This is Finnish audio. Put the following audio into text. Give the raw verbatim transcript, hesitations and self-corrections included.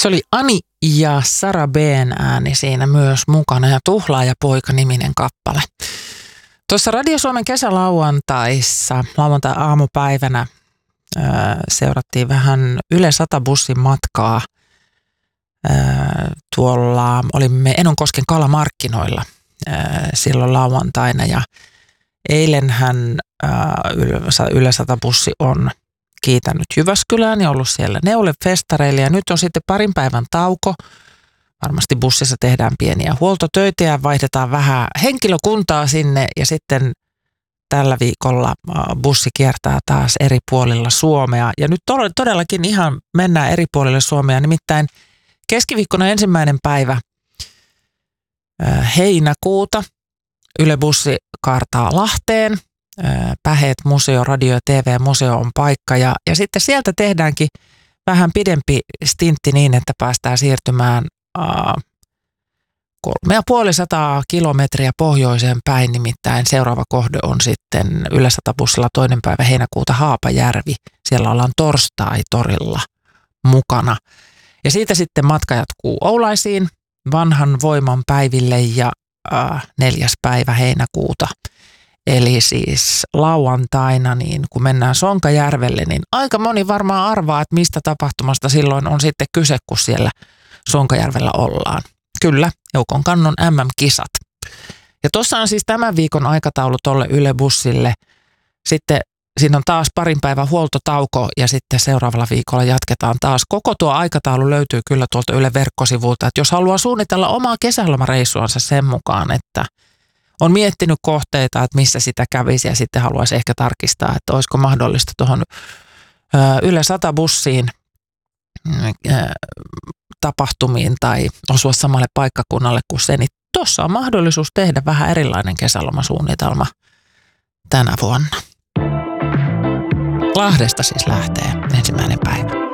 Se oli Ani ja Sara B:n ääni siinä myös mukana ja Tuhlaaja poika-niminen kappale. Tuossa Radio Suomen kesälauantaissa, lauantai-aamupäivänä, ää, seurattiin vähän Yle sata bussin matkaa. Ää, tuolla olimme Enonkosken kalamarkkinoilla ää, silloin lauantaina ja eilenhän ää, Yle sata bussi on kiitänyt Jyväskylään ja ollut siellä Neule-festareilla ja nyt on sitten parin päivän tauko. Varmasti bussissa tehdään pieniä huoltotöitä ja vaihdetaan vähän henkilökuntaa sinne ja sitten tällä viikolla bussi kiertää taas eri puolilla Suomea. Ja nyt todellakin ihan mennään eri puolille Suomea, nimittäin keskiviikkona ensimmäinen päivä heinäkuuta Yle bussi kaartaa Lahteen. Päheet museo, radio ja T V-museo on paikka ja, ja sitten sieltä tehdäänkin vähän pidempi stintti niin, että päästään siirtymään äh, kolme ja puoli sataa kilometriä pohjoiseen päin, nimittäin seuraava kohde on sitten Yle sata bussilla toinen päivä heinäkuuta Haapajärvi. Siellä ollaan torstai-torilla mukana. Ja siitä sitten matka jatkuu Oulaisiin vanhan voiman päiville ja äh, neljäs päivä heinäkuuta. Eli siis lauantaina, niin kun mennään Sonkajärvelle, niin aika moni varmaan arvaa, että mistä tapahtumasta silloin on sitten kyse, kun siellä Sonkajärvellä ollaan. Kyllä, Joukon Kannon M M-kisat. Ja tuossa on siis tämän viikon aikataulu tolle Yle bussille. Sitten siinä on taas parin päivän huoltotauko ja sitten seuraavalla viikolla jatketaan taas. Koko tuo aikataulu löytyy kyllä tuolta Yle verkkosivulta, että jos haluaa suunnitella omaa kesälomareissuansa sen mukaan, että on miettinyt kohteita, että missä sitä kävisi ja sitten haluaisi ehkä tarkistaa, että olisiko mahdollista tuohon Yle sata bussiin tapahtumiin tai osua samalle paikkakunnalle kuin se, niin tuossa on mahdollisuus tehdä vähän erilainen kesälomasuunnitelma tänä vuonna. Lahdesta siis lähtee ensimmäinen päivä.